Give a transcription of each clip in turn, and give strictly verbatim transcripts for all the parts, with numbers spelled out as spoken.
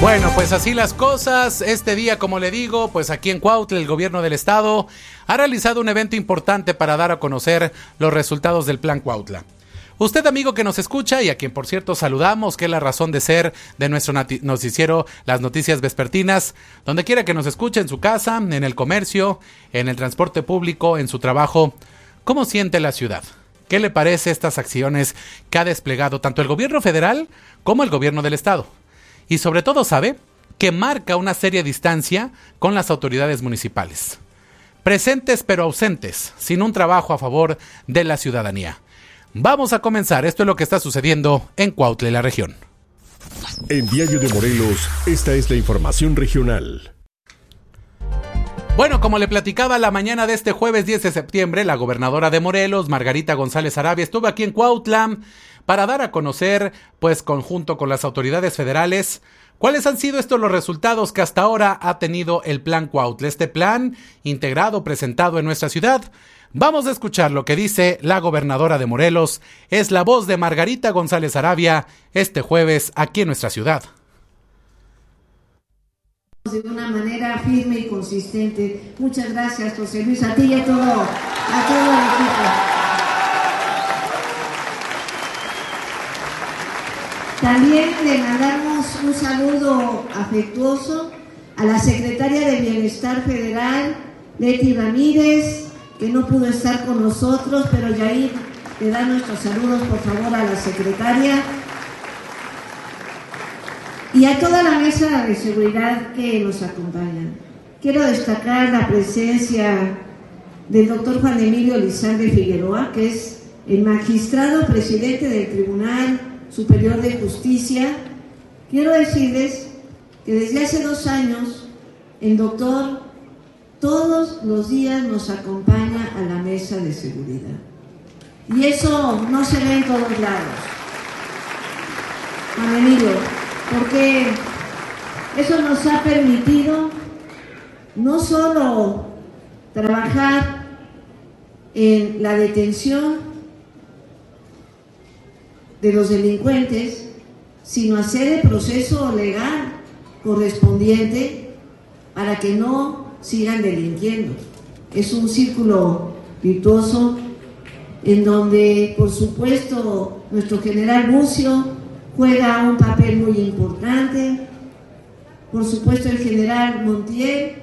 Bueno, pues así las cosas. Este día, como le digo, pues aquí en Cuautla, el gobierno del estado ha realizado un evento importante para dar a conocer los resultados del Plan Cuautla. Usted, amigo que nos escucha y a quien, por cierto, saludamos, que es la razón de ser de nuestro noticiero Las Noticias Vespertinas, donde quiera que nos escuche, en su casa, en el comercio, en el transporte público, en su trabajo, ¿cómo siente la ciudad? ¿Qué le parece estas acciones que ha desplegado tanto el gobierno federal como el gobierno del estado? Y sobre todo sabe que marca una seria distancia con las autoridades municipales. Presentes pero ausentes, sin un trabajo a favor de la ciudadanía. Vamos a comenzar. Esto es lo que está sucediendo en Cuautla y la región. En Diario de Morelos, esta es la información regional. Bueno, como le platicaba la mañana de este jueves diez de septiembre, la gobernadora de Morelos, Margarita González Arabia, estuvo aquí en Cuautla para dar a conocer, pues conjunto con las autoridades federales, cuáles han sido estos los resultados que hasta ahora ha tenido el Plan Cuautla, este plan integrado, presentado en nuestra ciudad. Vamos a escuchar lo que dice la gobernadora de Morelos. Es la voz de Margarita González Arabia este jueves aquí en nuestra ciudad. De una manera firme y consistente. Muchas gracias, José Luis, a ti y a todo, a todo el equipo. También le mandamos un saludo afectuoso a la secretaria de Bienestar Federal, Leti Ramírez, que no pudo estar con nosotros, pero Yair le da nuestros saludos, por favor, a la secretaria. Y a toda la mesa de seguridad que nos acompaña. Quiero destacar la presencia del doctor Juan Emilio Lizalde Figueroa, que es el magistrado presidente del Tribunal Superior de Justicia. Quiero decirles que desde hace dos años el doctor todos los días nos acompaña a la mesa de seguridad. Y eso no se ve en todos lados. Juan Emilio, porque eso nos ha permitido no solo trabajar en la detención de los delincuentes, sino hacer el proceso legal correspondiente para que no sigan delinquiendo. Es un círculo virtuoso en donde, por supuesto, nuestro general Bucio juega un papel muy importante, por supuesto el general Montiel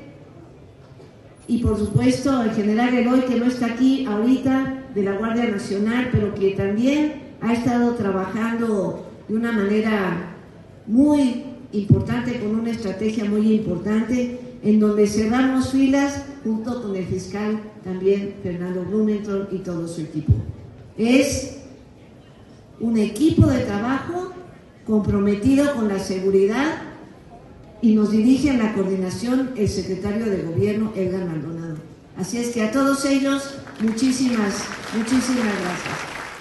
y por supuesto el general Eloy, que no está aquí ahorita, de la Guardia Nacional, pero que también ha estado trabajando de una manera muy importante, con una estrategia muy importante, en donde cerramos filas junto con el fiscal también, Fernando Blumenthal, y todo su equipo. Es un equipo de trabajo comprometido con la seguridad y nos dirige en la coordinación el secretario de Gobierno, Edgar Maldonado. Así es que a todos ellos, muchísimas, muchísimas gracias.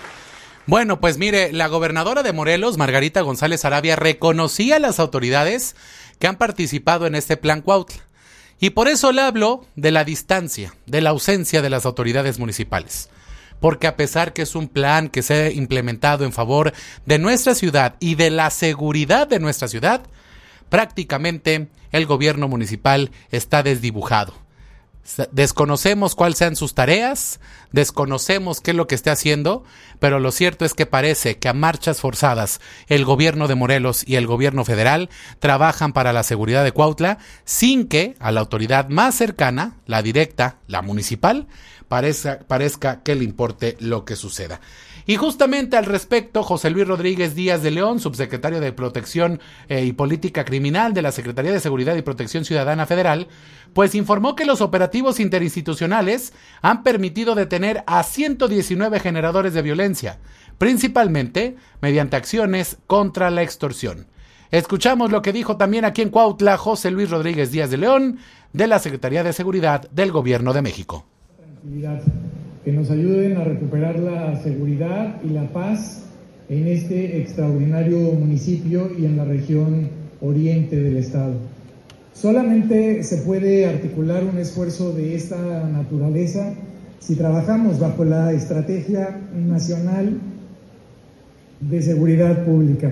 Bueno, pues mire, la gobernadora de Morelos, Margarita González Arabia, reconocía a las autoridades que han participado en este Plan Cuautla. Y por eso le hablo de la distancia, de la ausencia de las autoridades municipales. Porque a pesar que es un plan que se ha implementado en favor de nuestra ciudad y de la seguridad de nuestra ciudad, prácticamente el gobierno municipal está desdibujado. Desconocemos cuáles sean sus tareas, desconocemos qué es lo que esté haciendo, pero lo cierto es que parece que a marchas forzadas el gobierno de Morelos y el gobierno federal trabajan para la seguridad de Cuautla sin que a la autoridad más cercana, la directa, la municipal, parezca, parezca que le importe lo que suceda. Y justamente al respecto, José Luis Rodríguez Díaz de León, subsecretario de Protección eh, y Política Criminal de la Secretaría de Seguridad y Protección Ciudadana Federal, pues informó que los operativos interinstitucionales han permitido detener a ciento diecinueve generadores de violencia, principalmente mediante acciones contra la extorsión. Escuchamos lo que dijo también aquí en Cuautla José Luis Rodríguez Díaz de León, de la Secretaría de Seguridad del Gobierno de México. Tranquilidad. Que nos ayuden a recuperar la seguridad y la paz en este extraordinario municipio y en la región oriente del estado. Solamente se puede articular un esfuerzo de esta naturaleza si trabajamos bajo la Estrategia Nacional de Seguridad Pública.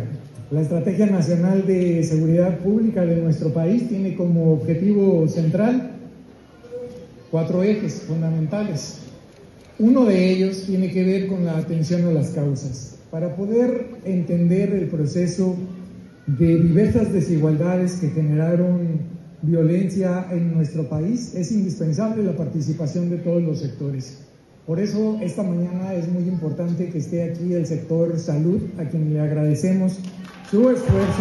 La Estrategia Nacional de Seguridad Pública de nuestro país tiene como objetivo central cuatro ejes fundamentales. Uno de ellos tiene que ver con la atención a las causas. Para poder entender el proceso de diversas desigualdades que generaron violencia en nuestro país, es indispensable la participación de todos los sectores. Por eso, esta mañana es muy importante que esté aquí el sector salud, a quien le agradecemos su esfuerzo,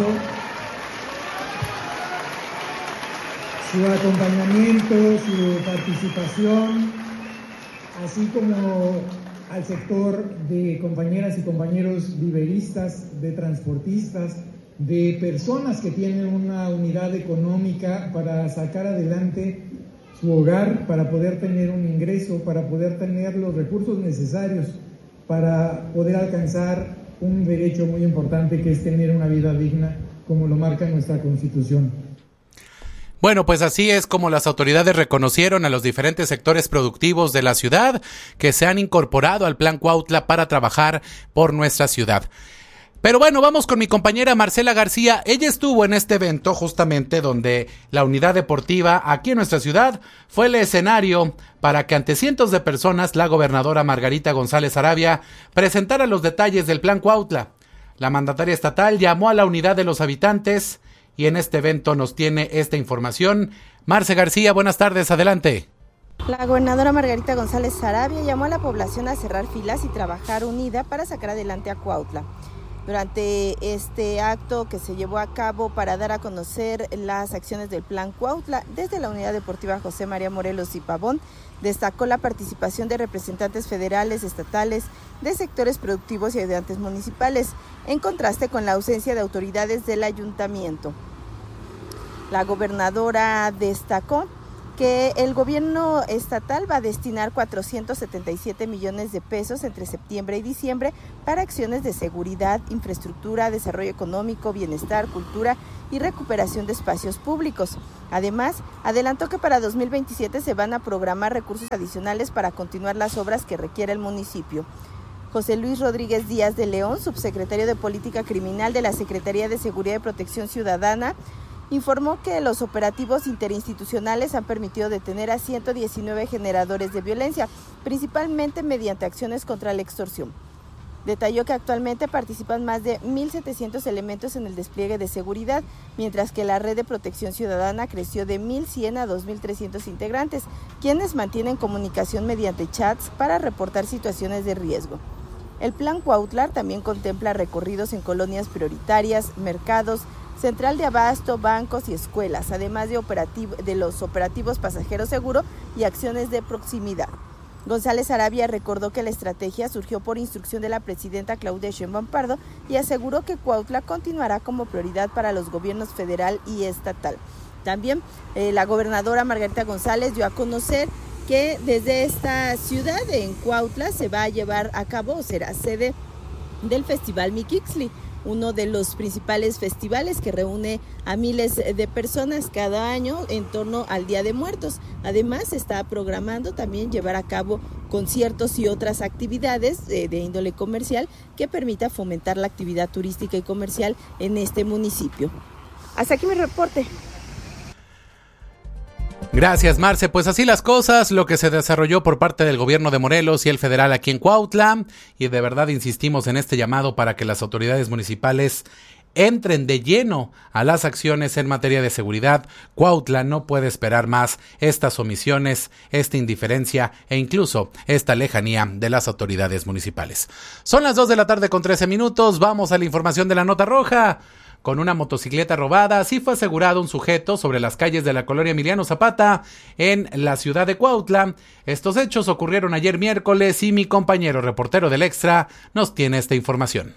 su acompañamiento, su participación, así como al sector de compañeras y compañeros viveristas, de transportistas, de personas que tienen una unidad económica para sacar adelante su hogar, para poder tener un ingreso, para poder tener los recursos necesarios para poder alcanzar un derecho muy importante, que es tener una vida digna, como lo marca nuestra Constitución. Bueno, pues así es como las autoridades reconocieron a los diferentes sectores productivos de la ciudad que se han incorporado al Plan Cuautla para trabajar por nuestra ciudad. Pero bueno, vamos con mi compañera Marcela García. Ella estuvo en este evento justamente donde la unidad deportiva aquí en nuestra ciudad fue el escenario para que ante cientos de personas la gobernadora Margarita González Saravia presentara los detalles del Plan Cuautla. La mandataria estatal llamó a la unidad de los habitantes y en este evento nos tiene esta información. Marce García, buenas tardes, adelante. La gobernadora Margarita González Saravia llamó a la población a cerrar filas y trabajar unida para sacar adelante a Cuautla. Durante este acto que se llevó a cabo para dar a conocer las acciones del Plan Cuautla, desde la Unidad Deportiva José María Morelos y Pavón, destacó la participación de representantes federales, estatales, de sectores productivos y ayudantes municipales, en contraste con la ausencia de autoridades del ayuntamiento. La gobernadora destacó que el gobierno estatal va a destinar cuatrocientos setenta y siete millones de pesos entre septiembre y diciembre para acciones de seguridad, infraestructura, desarrollo económico, bienestar, cultura y recuperación de espacios públicos. Además, adelantó que para dos mil veintisiete se van a programar recursos adicionales para continuar las obras que requiere el municipio. José Luis Rodríguez Díaz de León, subsecretario de Política Criminal de la Secretaría de Seguridad y Protección Ciudadana, informó que los operativos interinstitucionales han permitido detener a ciento diecinueve generadores de violencia, principalmente mediante acciones contra la extorsión. Detalló que actualmente participan más de mil setecientos elementos en el despliegue de seguridad, mientras que la red de protección ciudadana creció de mil cien a dos mil trescientos integrantes, quienes mantienen comunicación mediante chats para reportar situaciones de riesgo. El Plan Cuautla también contempla recorridos en colonias prioritarias, mercados, central de abasto, bancos y escuelas, además de, operativo, de los operativos Pasajero Seguro y acciones de proximidad. González Saravia recordó que la estrategia surgió por instrucción de la presidenta Claudia Sheinbaum Pardo y aseguró que Cuautla continuará como prioridad para los gobiernos federal y estatal. También eh, la gobernadora Margarita González dio a conocer que desde esta ciudad, en Cuautla, se va a llevar a cabo, será sede del Festival Mixquihtli, uno de los principales festivales que reúne a miles de personas cada año en torno al Día de Muertos. Además, se está programando también llevar a cabo conciertos y otras actividades de, de índole comercial que permita fomentar la actividad turística y comercial en este municipio. Hasta aquí mi reporte. Gracias, Marce. Pues así las cosas, lo que se desarrolló por parte del gobierno de Morelos y el federal aquí en Cuautla, y de verdad insistimos en este llamado para que las autoridades municipales entren de lleno a las acciones en materia de seguridad. Cuautla no puede esperar más estas omisiones, esta indiferencia e incluso esta lejanía de las autoridades municipales. Son las dos de la tarde con trece minutos, vamos a la información de la nota roja. Con una motocicleta robada, así fue asegurado un sujeto sobre las calles de la colonia Emiliano Zapata en la ciudad de Cuautla. Estos hechos ocurrieron ayer miércoles y mi compañero reportero del Extra nos tiene esta información.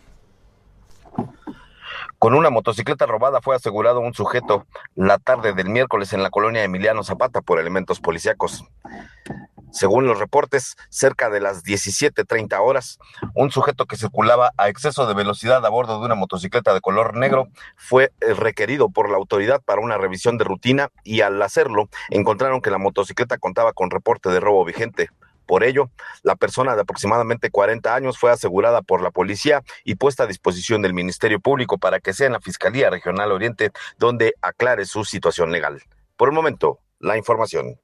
Con una motocicleta robada fue asegurado un sujeto la tarde del miércoles en la colonia Emiliano Zapata por elementos policíacos. Según los reportes, cerca de las diecisiete treinta horas, un sujeto que circulaba a exceso de velocidad a bordo de una motocicleta de color negro fue requerido por la autoridad para una revisión de rutina y al hacerlo encontraron que la motocicleta contaba con reporte de robo vigente, Por ello, la persona de aproximadamente cuarenta años fue asegurada por la policía y puesta a disposición del Ministerio Público para que sea en la Fiscalía Regional Oriente donde aclare su situación legal. Por el momento, la información.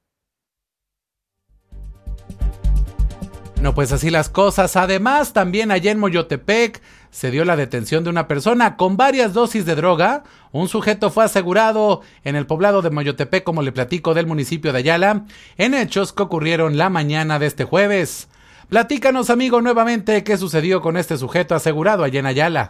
No, pues así las cosas. Además, también allá en Moyotepec se dio la detención de una persona con varias dosis de droga. Un sujeto fue asegurado en el poblado de Moyotepec, como le platico, del municipio de Ayala, en hechos que ocurrieron la mañana de este jueves. Platícanos, amigo, nuevamente qué sucedió con este sujeto asegurado allá en Ayala.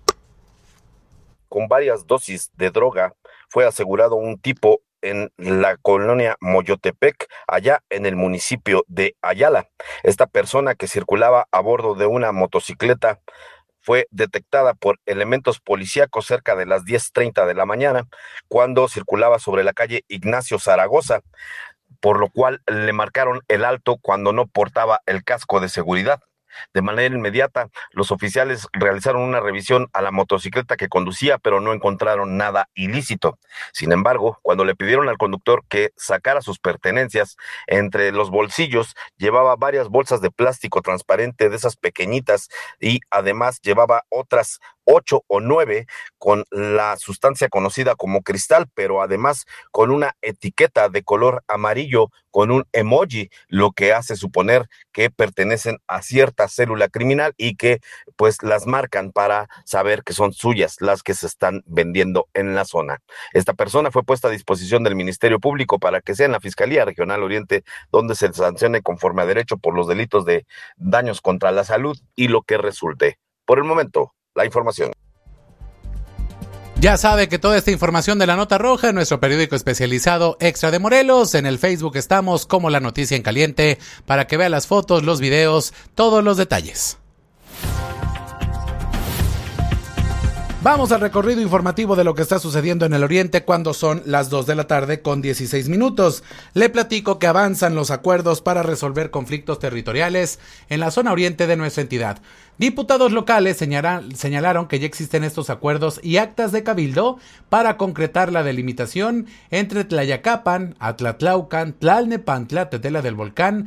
Con varias dosis de droga fue asegurado un tipo en la colonia Moyotepec, allá en el municipio de Ayala. Esta persona, que circulaba a bordo de una motocicleta, fue detectada por elementos policíacos cerca de las diez treinta de la mañana, cuando circulaba sobre la calle Ignacio Zaragoza, por lo cual le marcaron el alto cuando no portaba el casco de seguridad. De manera inmediata, los oficiales realizaron una revisión a la motocicleta que conducía, pero no encontraron nada ilícito. Sin embargo, cuando le pidieron al conductor que sacara sus pertenencias, entre los bolsillos llevaba varias bolsas de plástico transparente de esas pequeñitas y además llevaba otras ocho o nueve con la sustancia conocida como cristal, pero además con una etiqueta de color amarillo con un emoji, lo que hace suponer que pertenecen a cierta célula criminal y que pues las marcan para saber que son suyas las que se están vendiendo en la zona. Esta persona fue puesta a disposición del Ministerio Público para que sea en la Fiscalía Regional Oriente donde se sancione conforme a derecho por los delitos de daños contra la salud y lo que resulte. Por el momento, la información. Ya sabe que toda esta información de La Nota Roja en nuestro periódico especializado Extra de Morelos. En el Facebook estamos como La Noticia en Caliente para que vea las fotos, los videos, todos los detalles. Vamos al recorrido informativo de lo que está sucediendo en el oriente cuando son las dos de la tarde con dieciséis minutos. Le platico que avanzan los acuerdos para resolver conflictos territoriales en la zona oriente de nuestra entidad. Diputados locales señalan, señalaron que ya existen estos acuerdos y actas de cabildo para concretar la delimitación entre Tlayacapan, Atlatlaucan, Tlalnepantla, Tetela del Volcán,